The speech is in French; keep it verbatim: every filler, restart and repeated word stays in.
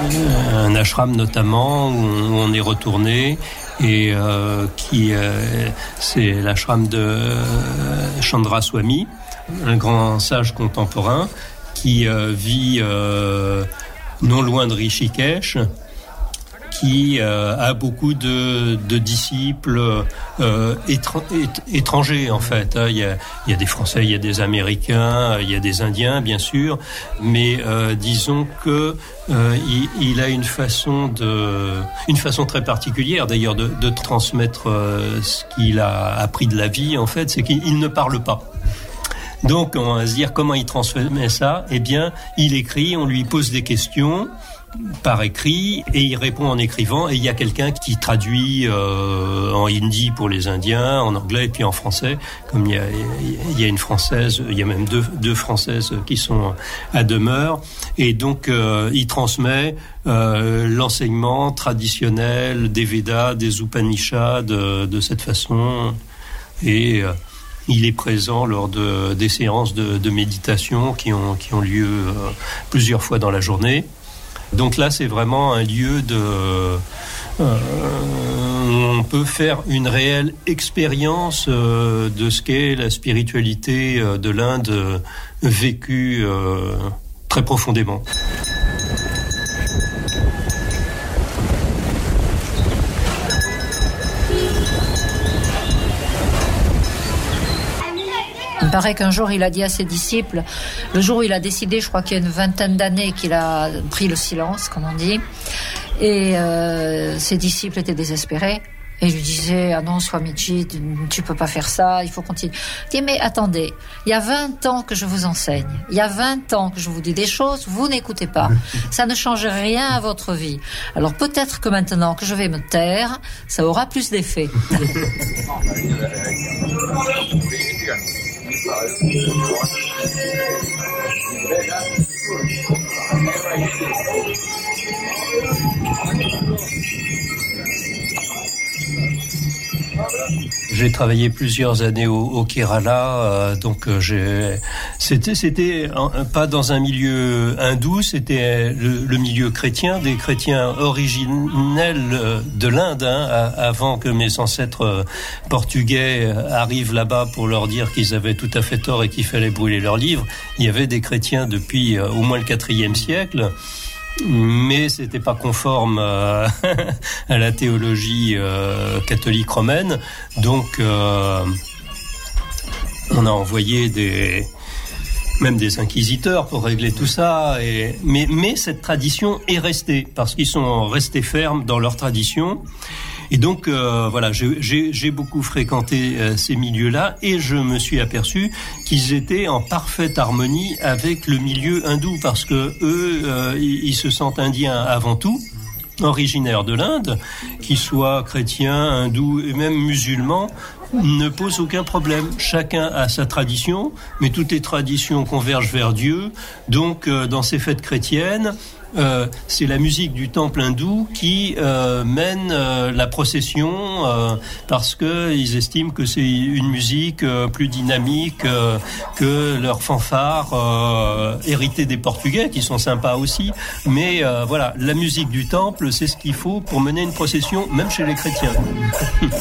un ashram notamment où on est retourné et euh, qui euh, c'est l'ashram de euh, Chandra Swami, un grand sage contemporain qui euh, vit euh, non loin de Rishikesh, qui euh, a beaucoup de, de disciples euh, étr- é- étrangers en fait. Il y a, il y a des Français, il y a des Américains, il y a des Indiens bien sûr, mais euh, disons que euh, il, il a une façon de, une façon très particulière d'ailleurs de, de transmettre euh, ce qu'il a appris de la vie en fait, c'est qu'il il ne parle pas. Donc on va se dire comment il transmet ça. Eh bien, il écrit, on lui pose des questions par écrit et il répond en écrivant et il y a quelqu'un qui traduit euh, en hindi pour les Indiens, en anglais et puis en français, comme il y a, il y a une française, il y a même deux, deux françaises qui sont à demeure et donc euh, il transmet euh, l'enseignement traditionnel des Védas, des Upanishads de, de cette façon et euh, il est présent lors de, des séances de, de méditation qui ont, qui ont lieu euh, plusieurs fois dans la journée. Donc là, c'est vraiment un lieu de, euh, où on peut faire une réelle expérience euh, de ce qu'est la spiritualité euh, de l'Inde euh, vécue euh, très profondément. Il paraît qu'un jour, il a dit à ses disciples, le jour où il a décidé, je crois qu'il y a une vingtaine d'années, qu'il a pris le silence, comme on dit, et euh, ses disciples étaient désespérés. Et je lui disais, ah non, Swamiji, tu, tu peux pas faire ça, il faut continuer. Il dit, mais attendez, il y a vingt ans que je vous enseigne, il y a vingt ans que je vous dis des choses, vous n'écoutez pas. Ça ne change rien à votre vie. Alors peut-être que maintenant que je vais me taire, ça aura plus d'effet. J'ai travaillé plusieurs années au, au Kerala, euh, donc euh, j'ai, c'était, c'était en, pas dans un milieu hindou, c'était le, le milieu chrétien, des chrétiens originels de l'Inde, hein, avant que mes ancêtres portugais arrivent là-bas pour leur dire qu'ils avaient tout à fait tort et qu'il fallait brûler leurs livres. Il y avait des chrétiens depuis euh, au moins le quatrième siècle. Mais c'était pas conforme euh, à la théologie euh, catholique romaine, donc euh, on a envoyé des même des inquisiteurs pour régler tout ça. Et, mais, mais cette tradition est restée parce qu'ils sont restés fermes dans leur tradition. Et donc euh, voilà, j'ai, j'ai, j'ai beaucoup fréquenté euh, ces milieux-là et je me suis aperçu qu'ils étaient en parfaite harmonie avec le milieu hindou parce que eux, euh, ils, ils se sentent indiens avant tout, originaires de l'Inde, qu'ils soient chrétiens, hindous et même musulmans, ne pose aucun problème. Chacun a sa tradition, mais toutes les traditions convergent vers Dieu. Donc euh, dans ces fêtes chrétiennes, Euh, c'est la musique du temple hindou qui euh, mène euh, la procession euh, parce que ils estiment que c'est une musique euh, plus dynamique euh, que leurs fanfares euh, héritées des Portugais qui sont sympas aussi. Mais euh, voilà, la musique du temple, c'est ce qu'il faut pour mener une procession, même chez les chrétiens.